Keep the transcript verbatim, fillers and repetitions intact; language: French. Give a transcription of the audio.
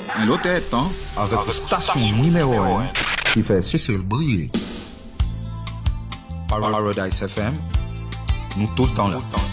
Un autre temps avec une station numéro un qui fait cesser le briller. Paradise F M, nous tout le temps là.